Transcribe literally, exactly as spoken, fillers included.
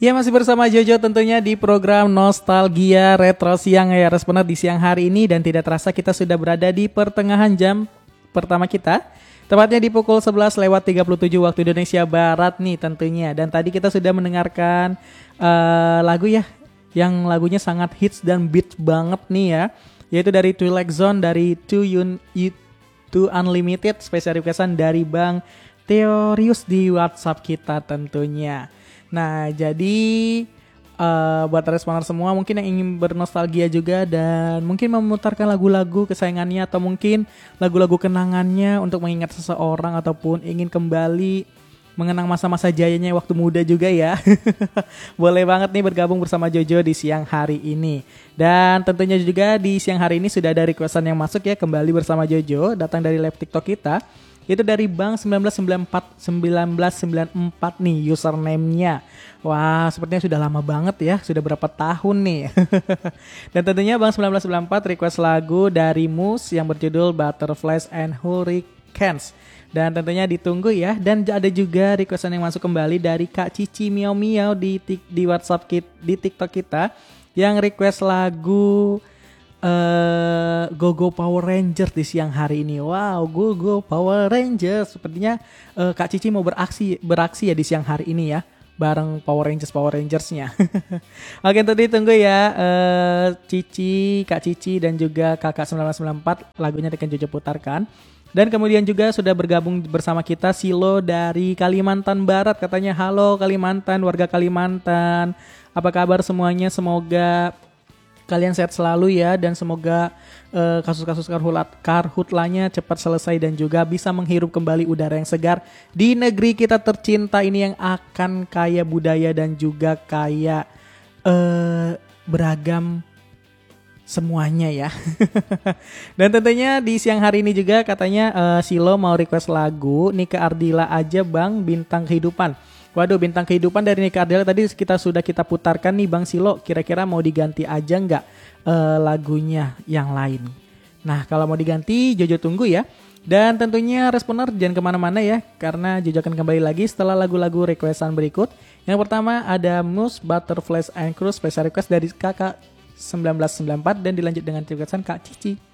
Ya masih bersama Jojo tentunya di program Nostalgia Retro Siang ya Responer di siang hari ini. Dan tidak terasa kita sudah berada di pertengahan jam pertama kita. Tepatnya di pukul sebelas lewat tiga puluh tujuh waktu Indonesia Barat nih tentunya. Dan tadi kita sudah mendengarkan uh, lagu ya, yang lagunya sangat hits dan beat banget nih ya. Yaitu dari Twilight Zone dari To, Un- to Unlimited, spesial requestan dari Bang Theorius di WhatsApp kita tentunya. Nah, jadi uh, buat responer semua mungkin yang ingin bernostalgia juga dan mungkin memutarkan lagu-lagu kesayangannya atau mungkin lagu-lagu kenangannya untuk mengingat seseorang ataupun ingin kembali mengenang masa-masa jayanya waktu muda juga ya. Boleh banget nih bergabung bersama Jojo di siang hari ini. Dan tentunya juga di siang hari ini sudah ada requestan yang masuk ya, kembali bersama Jojo, datang dari live TikTok kita. Itu dari Bang seribu sembilan ratus sembilan puluh empat seribu sembilan ratus sembilan puluh empat nih username-nya. Wah, sepertinya sudah lama banget ya, sudah berapa tahun nih. Dan tentunya Bang seribu sembilan ratus sembilan puluh empat request lagu dari Mus yang berjudul Butterflies and Hurricanes. Dan tentunya ditunggu ya. Dan ada juga requestan yang masuk kembali dari Kak Cici Miao Miao di di WhatsApp kita, di TikTok kita, yang request lagu Uh, Go Go Power Rangers di siang hari ini. Wow, Go Go Power Rangers. Sepertinya uh, Kak Cici mau beraksi beraksi ya di siang hari ini ya, bareng Power Rangers Power Rangersnya. Oke, tentu ditunggu ya uh, Cici, Kak Cici dan juga Kakak seribu sembilan ratus sembilan puluh empat. Lagunya akan Jojo putarkan. Dan kemudian juga sudah bergabung bersama kita Silo dari Kalimantan Barat. Katanya halo Kalimantan, warga Kalimantan. Apa kabar semuanya? Semoga kalian sehat selalu ya, dan semoga uh, kasus-kasus karhulat, karhutlanya cepat selesai dan juga bisa menghirup kembali udara yang segar di negeri kita tercinta ini yang akan kaya budaya dan juga kaya uh, beragam semuanya ya. Dan tentunya di siang hari ini juga katanya uh, Silo mau request lagu Nika Ardila aja Bang, Bintang Kehidupan. Waduh, Bintang Kehidupan dari Nika Ardila tadi kita sudah kita putarkan nih Bang Silo. Kira-kira mau diganti aja nggak uh, lagunya yang lain? Nah, kalau mau diganti Jojo tunggu ya. Dan tentunya responer jangan kemana-mana ya, karena Jojo akan kembali lagi setelah lagu-lagu requestan berikut. Yang pertama ada Mus Butterflies and Cruise special request dari Kakak seribu sembilan ratus sembilan puluh empat dan dilanjut dengan requestan Kak Cici.